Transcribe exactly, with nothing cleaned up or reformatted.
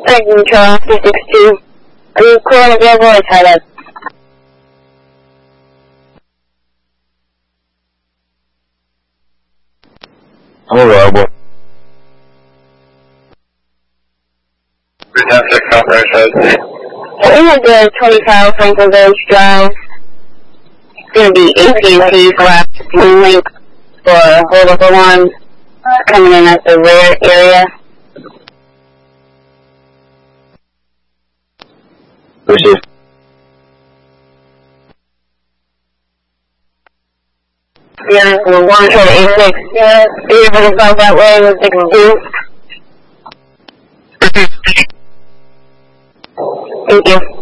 Control two six two. Are you cool and available or tied up? I'm available. ten six operation. We have the twenty-five Franklin Village Drive. It's going to be A T and T collapse one link for a holdover one coming in at the rear area. Receive. Yeah, we're one toward eight six. Yeah, be able to find that way with the do. Thank you.